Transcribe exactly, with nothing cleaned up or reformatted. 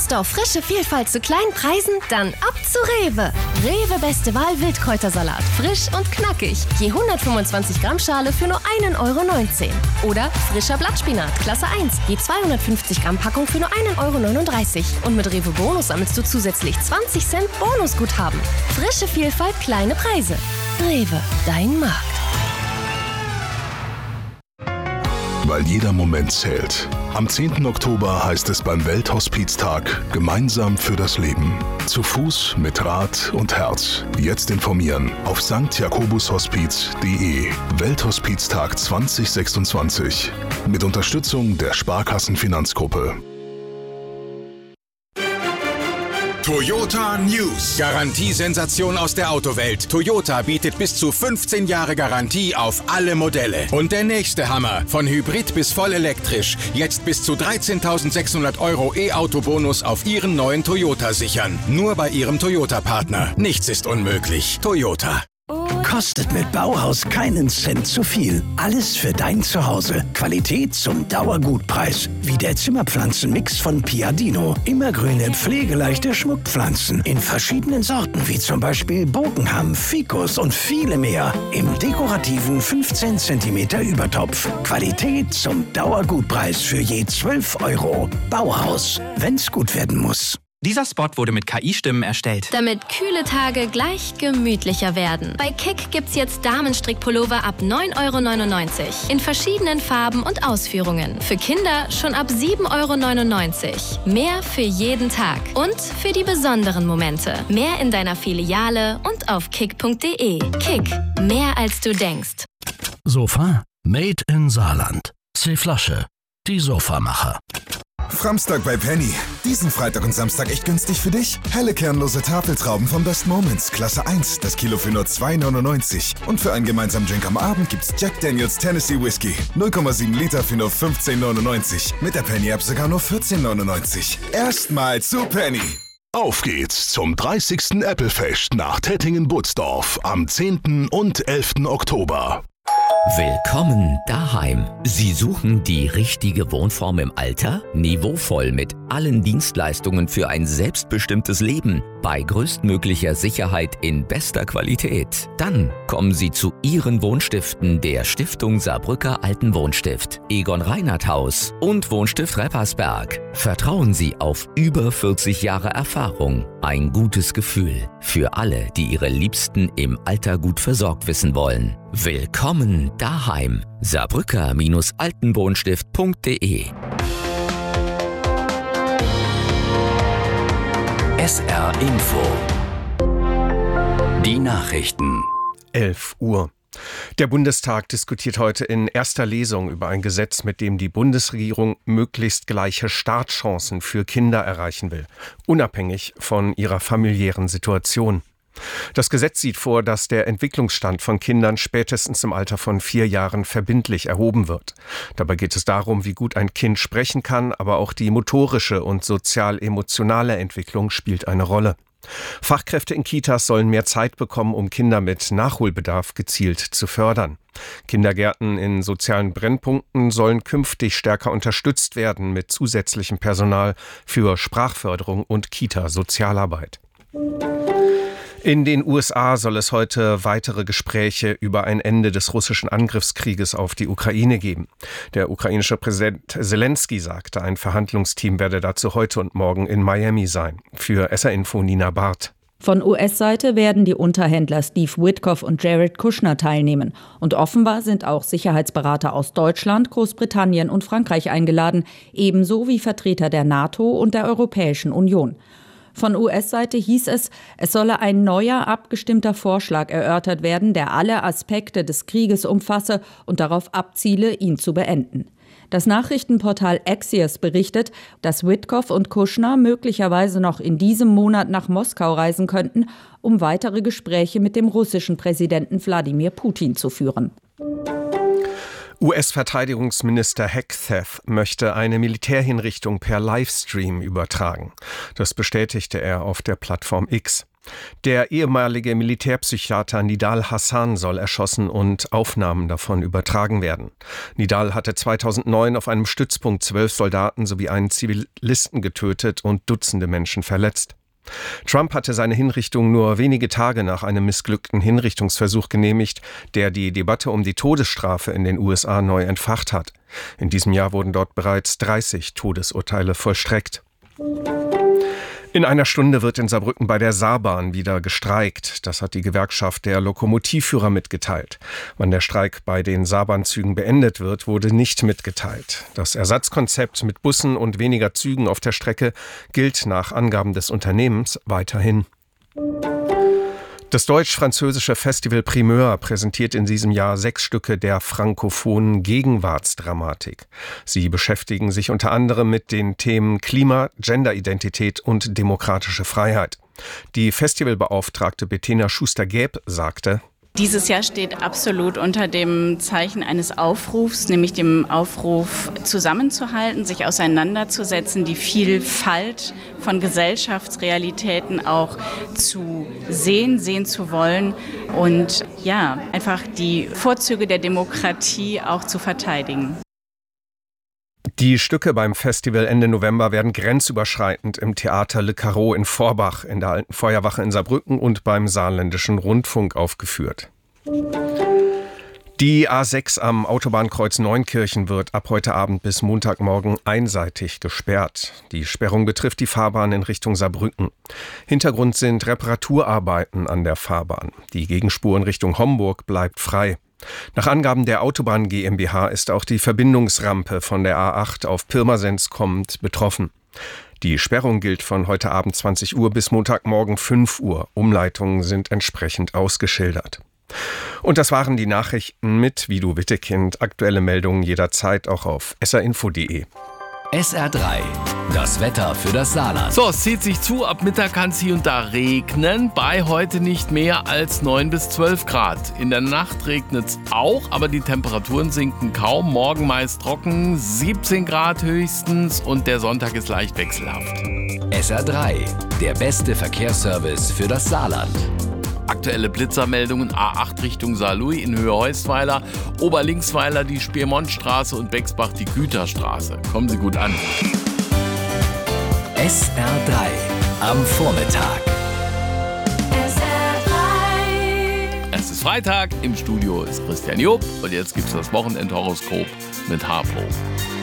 Lust auf frische Vielfalt zu kleinen Preisen? Dann ab zu Rewe. Rewe Beste Wahl Wildkräutersalat. Frisch und knackig. Je hundertfünfundzwanzig Gramm Schale für nur ein Euro neunzehn. Oder frischer Blattspinat, Klasse eins. Je zweihundertfünfzig Gramm Packung für nur ein Euro neununddreißig. Und mit Rewe Bonus sammelst du zusätzlich zwanzig Cent Bonusguthaben. Frische Vielfalt, kleine Preise. Rewe, dein Markt. Weil jeder Moment zählt. Am zehnten Oktober heißt es beim Welthospiztag gemeinsam für das Leben. Zu Fuß, mit Rad und Herz. Jetzt informieren auf sankt jakobus hospiz punkt de. Welthospiztag zwanzig sechsundzwanzig. Mit Unterstützung der Sparkassen-Finanzgruppe. Toyota News. Garantiesensation aus der Autowelt. Toyota bietet bis zu fünfzehn Jahre Garantie auf alle Modelle. Und der nächste Hammer. Von Hybrid bis voll elektrisch. Jetzt bis zu dreizehntausendsechshundert Euro E-Auto-Bonus auf Ihren neuen Toyota sichern. Nur bei Ihrem Toyota-Partner. Nichts ist unmöglich. Toyota. Kostet mit Bauhaus keinen Cent zu viel. Alles für dein Zuhause. Qualität zum Dauergutpreis. Wie der Zimmerpflanzenmix von Piadino. Immergrüne, pflegeleichte Schmuckpflanzen. In verschiedenen Sorten, wie zum Beispiel Bogenham, Ficus und viele mehr. Im dekorativen fünfzehn Zentimeter Übertopf. Qualität zum Dauergutpreis für je zwölf Euro. Bauhaus, wenn's gut werden muss. Dieser Spot wurde mit K I-Stimmen erstellt. Damit kühle Tage gleich gemütlicher werden. Bei Kick gibt's jetzt Damenstrickpullover ab neun Euro neunundneunzig. In verschiedenen Farben und Ausführungen. Für Kinder schon ab sieben Euro neunundneunzig. Mehr für jeden Tag. Und für die besonderen Momente. Mehr in deiner Filiale und auf kick punkt de. Kick. Mehr als du denkst. Sofa. Made in Saarland. C-Flasche. Die Sofamacher. Framstag bei Penny. Diesen Freitag und Samstag echt günstig für dich. Helle kernlose Tafeltrauben von Best Moments, Klasse eins, das Kilo für nur zwei neunundneunzig. Und für einen gemeinsamen Drink am Abend gibt's Jack Daniels Tennessee Whiskey. null Komma sieben Liter für nur fünfzehn neunundneunzig. Mit der Penny-App sogar nur vierzehn neunundneunzig. Erstmal zu Penny. Auf geht's zum dreißigsten Apple-Fest nach Tettingen-Butzdorf am zehnten und elften Oktober. Willkommen daheim. Sie suchen die richtige Wohnform im Alter? Niveauvoll mit allen Dienstleistungen für ein selbstbestimmtes Leben bei größtmöglicher Sicherheit in bester Qualität. Dann kommen Sie zu Ihren Wohnstiften der Stiftung Saarbrücker Altenwohnstift, Egon Reinhardt Haus und Wohnstift Reppersberg. Vertrauen Sie auf über vierzig Jahre Erfahrung. Ein gutes Gefühl für alle, die ihre Liebsten im Alter gut versorgt wissen wollen. Willkommen daheim. Saarbrücker-altenwohnstift punkt de. S R Info. Die Nachrichten. elf Uhr. Der Bundestag diskutiert heute in erster Lesung über ein Gesetz, mit dem die Bundesregierung möglichst gleiche Startchancen für Kinder erreichen will, unabhängig von ihrer familiären Situation. Das Gesetz sieht vor, dass der Entwicklungsstand von Kindern spätestens im Alter von vier Jahren verbindlich erhoben wird. Dabei geht es darum, wie gut ein Kind sprechen kann, aber auch die motorische und sozial-emotionale Entwicklung spielt eine Rolle. Fachkräfte in Kitas sollen mehr Zeit bekommen, um Kinder mit Nachholbedarf gezielt zu fördern. Kindergärten in sozialen Brennpunkten sollen künftig stärker unterstützt werden mit zusätzlichem Personal für Sprachförderung und Kita-Sozialarbeit. In den U S A soll es heute weitere Gespräche über ein Ende des russischen Angriffskrieges auf die Ukraine geben. Der ukrainische Präsident Zelensky sagte, ein Verhandlungsteam werde dazu heute und morgen in Miami sein. Für S R Info Nina Barth. Von U S-Seite werden die Unterhändler Steve Witkoff und Jared Kushner teilnehmen. Und offenbar sind auch Sicherheitsberater aus Deutschland, Großbritannien und Frankreich eingeladen, ebenso wie Vertreter der NATO und der Europäischen Union. Von U S-Seite hieß es, es solle ein neuer, abgestimmter Vorschlag erörtert werden, der alle Aspekte des Krieges umfasse und darauf abziele, ihn zu beenden. Das Nachrichtenportal Axios berichtet, dass Witkoff und Kushner möglicherweise noch in diesem Monat nach Moskau reisen könnten, um weitere Gespräche mit dem russischen Präsidenten Wladimir Putin zu führen. U S-Verteidigungsminister Hegseth möchte eine Militärhinrichtung per Livestream übertragen. Das bestätigte er auf der Plattform X. Der ehemalige Militärpsychiater Nidal Hasan soll erschossen und Aufnahmen davon übertragen werden. Nidal hatte zweitausendneun auf einem Stützpunkt zwölf Soldaten sowie einen Zivilisten getötet und Dutzende Menschen verletzt. Trump hatte seine Hinrichtung nur wenige Tage nach einem missglückten Hinrichtungsversuch genehmigt, der die Debatte um die Todesstrafe in den U S A neu entfacht hat. In diesem Jahr wurden dort bereits dreißig Todesurteile vollstreckt. In einer Stunde wird in Saarbrücken bei der Saarbahn wieder gestreikt. Das hat die Gewerkschaft der Lokomotivführer mitgeteilt. Wann der Streik bei den Saarbahnzügen beendet wird, wurde nicht mitgeteilt. Das Ersatzkonzept mit Bussen und weniger Zügen auf der Strecke gilt nach Angaben des Unternehmens weiterhin. Das deutsch-französische Festival Primeur präsentiert in diesem Jahr sechs Stücke der frankophonen Gegenwartsdramatik. Sie beschäftigen sich unter anderem mit den Themen Klima, Genderidentität und demokratische Freiheit. Die Festivalbeauftragte Bettina Schuster-Gäb sagte: Dieses Jahr steht absolut unter dem Zeichen eines Aufrufs, nämlich dem Aufruf, zusammenzuhalten, sich auseinanderzusetzen, die Vielfalt von Gesellschaftsrealitäten auch zu sehen, sehen zu wollen und ja, einfach die Vorzüge der Demokratie auch zu verteidigen. Die Stücke beim Festival Ende November werden grenzüberschreitend im Theater Le Carreau in Forbach, in der Alten Feuerwache in Saarbrücken und beim Saarländischen Rundfunk aufgeführt. Die A sechs am Autobahnkreuz Neunkirchen wird ab heute Abend bis Montagmorgen einseitig gesperrt. Die Sperrung betrifft die Fahrbahn in Richtung Saarbrücken. Hintergrund sind Reparaturarbeiten an der Fahrbahn. Die Gegenspur in Richtung Homburg bleibt frei. Nach Angaben der Autobahn GmbH ist auch die Verbindungsrampe von der A acht auf Pirmasens kommend betroffen. Die Sperrung gilt von heute Abend zwanzig Uhr bis Montagmorgen fünf Uhr. Umleitungen sind entsprechend ausgeschildert. Und das waren die Nachrichten mit Vido Wittekind. Aktuelle Meldungen jederzeit auch auf s r info punkt d e. S R drei, das Wetter für das Saarland. So, es zieht sich zu, ab Mittag kann es hier und da regnen, bei heute nicht mehr als neun bis zwölf Grad. In der Nacht regnet es auch, aber die Temperaturen sinken kaum. Morgen meist trocken, siebzehn Grad höchstens und der Sonntag ist leicht wechselhaft. S R drei, der beste Verkehrsservice für das Saarland. Aktuelle Blitzermeldungen: A acht Richtung Saarlouis in Höhe Heustweiler, Oberlinksweiler die Speermontstraße und Bexbach die Güterstraße. Kommen Sie gut an. S R drei am Vormittag. S R drei. Es ist Freitag, im Studio ist Christian Job und jetzt gibt's das Wochenendhoroskop mit Harpo.